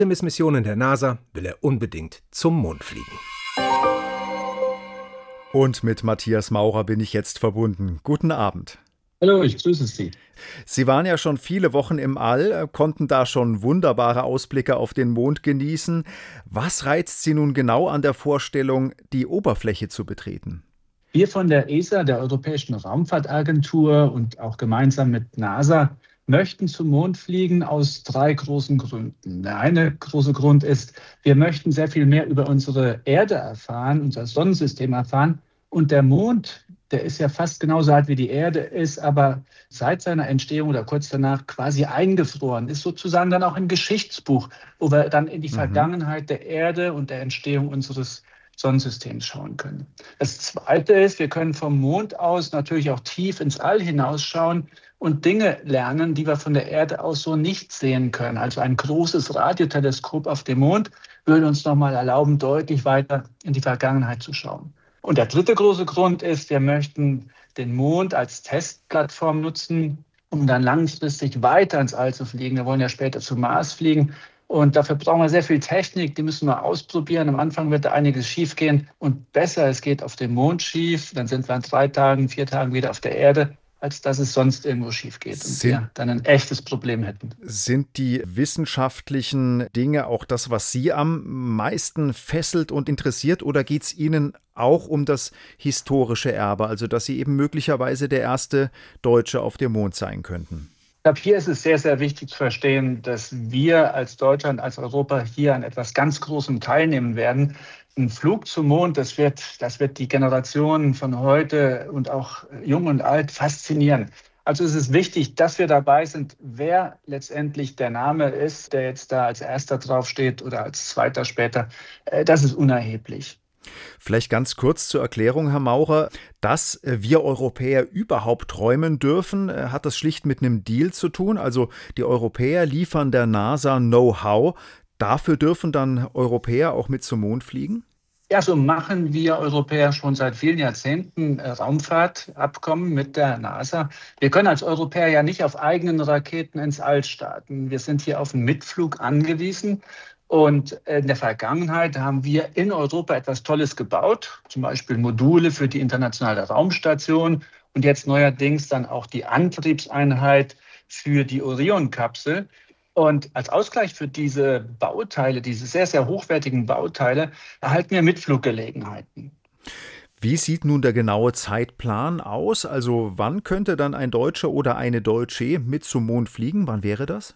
Missionen der NASA will er unbedingt zum Mond fliegen. Und mit Matthias Maurer bin ich jetzt verbunden. Guten Abend. Hallo, ich grüße Sie. Sie waren ja schon viele Wochen im All, konnten da schon wunderbare Ausblicke auf den Mond genießen. Was reizt Sie nun genau an der Vorstellung, die Oberfläche zu betreten? Wir von der ESA, der Europäischen Raumfahrtagentur und auch gemeinsam mit NASA möchten zum Mond fliegen aus 3 großen Gründen. Der eine große Grund ist, wir möchten sehr viel mehr über unsere Erde erfahren, unser Sonnensystem erfahren. Und der Mond, der ist ja fast genauso alt wie die Erde, ist aber seit seiner Entstehung oder kurz danach quasi eingefroren, ist sozusagen dann auch ein Geschichtsbuch, wo wir dann in die Vergangenheit der Erde und der Entstehung unseres Sonnensystems schauen können. Das Zweite ist, wir können vom Mond aus natürlich auch tief ins All hinausschauen und Dinge lernen, die wir von der Erde aus so nicht sehen können. Also ein großes Radioteleskop auf dem Mond würde uns nochmal erlauben, deutlich weiter in die Vergangenheit zu schauen. Und der dritte große Grund ist, wir möchten den Mond als Testplattform nutzen, um dann langfristig weiter ins All zu fliegen. Wir wollen ja später zum Mars fliegen. Und dafür brauchen wir sehr viel Technik, die müssen wir ausprobieren. Am Anfang wird da einiges schiefgehen und besser, es geht auf dem Mond schief. Dann sind wir in 3 Tagen, 4 Tagen wieder auf der Erde, als dass es sonst irgendwo schief geht und wir dann ein echtes Problem hätten. Sind die wissenschaftlichen Dinge auch das, was Sie am meisten fesselt und interessiert, oder geht es Ihnen auch um das historische Erbe, also dass Sie eben möglicherweise der erste Deutsche auf dem Mond sein könnten? Ich glaube, hier ist es sehr, sehr wichtig zu verstehen, dass wir als Deutschland, als Europa hier an etwas ganz Großem teilnehmen werden. Ein Flug zum Mond, das wird die Generationen von heute und auch jung und alt faszinieren. Also es ist wichtig, dass wir dabei sind. Wer letztendlich der Name ist, der jetzt da als erster draufsteht oder als zweiter später, das ist unerheblich. Vielleicht ganz kurz zur Erklärung, Herr Maurer. Dass wir Europäer überhaupt träumen dürfen, hat das schlicht mit einem Deal zu tun. Also die Europäer liefern der NASA Know-how. Dafür dürfen dann Europäer auch mit zum Mond fliegen? Ja, so machen wir Europäer schon seit vielen Jahrzehnten Raumfahrtabkommen mit der NASA. Wir können als Europäer ja nicht auf eigenen Raketen ins All starten. Wir sind hier auf einen Mitflug angewiesen. Und in der Vergangenheit haben wir in Europa etwas Tolles gebaut, zum Beispiel Module für die internationale Raumstation und jetzt neuerdings dann auch die Antriebseinheit für die Orion-Kapsel. Und als Ausgleich für diese Bauteile, diese sehr, sehr hochwertigen Bauteile, erhalten wir Mitfluggelegenheiten. Wie sieht nun der genaue Zeitplan aus? Also wann könnte dann ein Deutscher oder eine Deutsche mit zum Mond fliegen? Wann wäre das?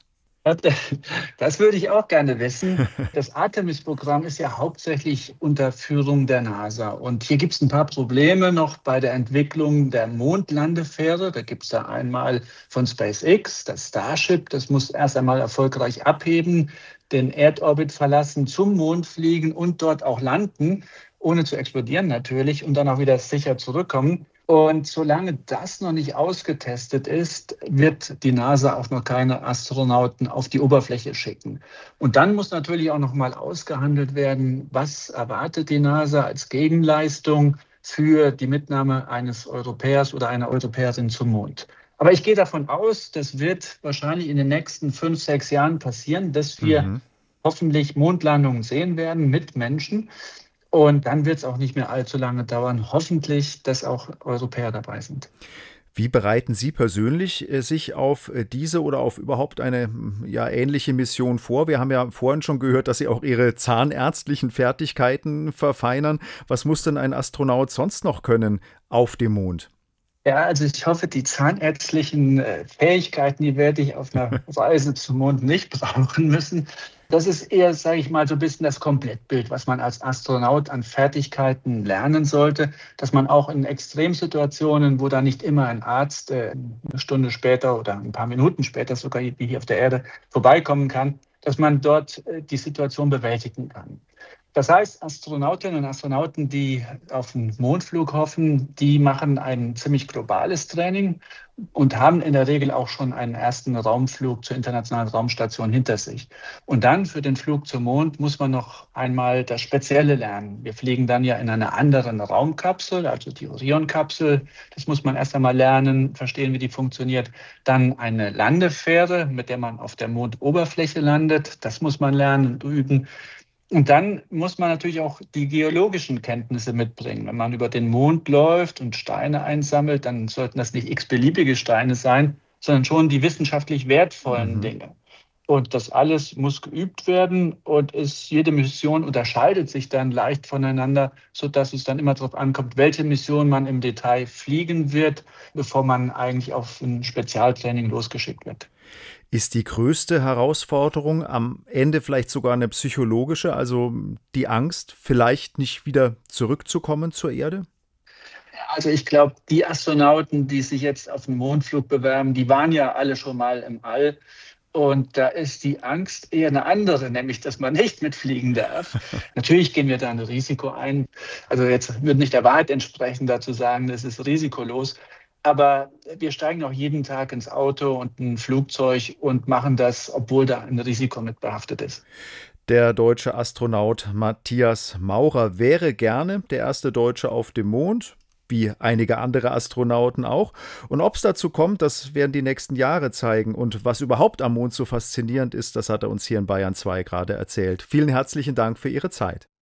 Das würde ich auch gerne wissen. Das Artemis-Programm ist ja hauptsächlich unter Führung der NASA. Und hier gibt es ein paar Probleme noch bei der Entwicklung der Mondlandefähre. Da gibt es da einmal von SpaceX das Starship. Das muss erst einmal erfolgreich abheben, den Erdorbit verlassen, zum Mond fliegen und dort auch landen, ohne zu explodieren natürlich, und dann auch wieder sicher zurückkommen. Und solange das noch nicht ausgetestet ist, wird die NASA auch noch keine Astronauten auf die Oberfläche schicken. Und dann muss natürlich auch noch mal ausgehandelt werden, was erwartet die NASA als Gegenleistung für die Mitnahme eines Europäers oder einer Europäerin zum Mond. Aber ich gehe davon aus, das wird wahrscheinlich in den nächsten 5, 6 Jahren passieren, dass wir hoffentlich Mondlandungen sehen werden mit Menschen. Und dann wird es auch nicht mehr allzu lange dauern, hoffentlich, dass auch Europäer dabei sind. Wie bereiten Sie persönlich sich auf diese oder auf überhaupt eine ähnliche Mission vor? Wir haben ja vorhin schon gehört, dass Sie auch Ihre zahnärztlichen Fertigkeiten verfeinern. Was muss denn ein Astronaut sonst noch können auf dem Mond? Ja, also ich hoffe, die zahnärztlichen Fähigkeiten, die werde ich auf einer Reise zum Mond nicht brauchen müssen. Das ist eher, sage ich mal, so ein bisschen das Komplettbild, was man als Astronaut an Fertigkeiten lernen sollte, dass man auch in Extremsituationen, wo da nicht immer ein Arzt eine Stunde später oder ein paar Minuten später sogar wie hier auf der Erde vorbeikommen kann, dass man dort die Situation bewältigen kann. Das heißt, Astronautinnen und Astronauten, die auf den Mondflug hoffen, die machen ein ziemlich globales Training und haben in der Regel auch schon einen ersten Raumflug zur Internationalen Raumstation hinter sich. Und dann für den Flug zum Mond muss man noch einmal das Spezielle lernen. Wir fliegen dann ja in einer anderen Raumkapsel, also die Orion-Kapsel. Das muss man erst einmal lernen, verstehen, wie die funktioniert. Dann eine Landefähre, mit der man auf der Mondoberfläche landet. Das muss man lernen und üben. Und dann muss man natürlich auch die geologischen Kenntnisse mitbringen. Wenn man über den Mond läuft und Steine einsammelt, dann sollten das nicht x-beliebige Steine sein, sondern schon die wissenschaftlich wertvollen Dinge. Und das alles muss geübt werden jede Mission unterscheidet sich dann leicht voneinander, sodass es dann immer darauf ankommt, welche Mission man im Detail fliegen wird, bevor man eigentlich auf ein Spezialtraining losgeschickt wird. Ist die größte Herausforderung am Ende vielleicht sogar eine psychologische, also die Angst, vielleicht nicht wieder zurückzukommen zur Erde? Also ich glaube, die Astronauten, die sich jetzt auf den Mondflug bewerben, die waren ja alle schon mal im All. Und da ist die Angst eher eine andere, nämlich, dass man nicht mitfliegen darf. Natürlich gehen wir da ein Risiko ein. Also jetzt würde nicht der Wahrheit entsprechen, dazu sagen, das ist risikolos. Aber wir steigen auch jeden Tag ins Auto und ein Flugzeug und machen das, obwohl da ein Risiko mit behaftet ist. Der deutsche Astronaut Matthias Maurer wäre gerne der erste Deutsche auf dem Mond, wie einige andere Astronauten auch. Und ob es dazu kommt, das werden die nächsten Jahre zeigen. Und was überhaupt am Mond so faszinierend ist, das hat er uns hier in Bayern 2 gerade erzählt. Vielen herzlichen Dank für Ihre Zeit.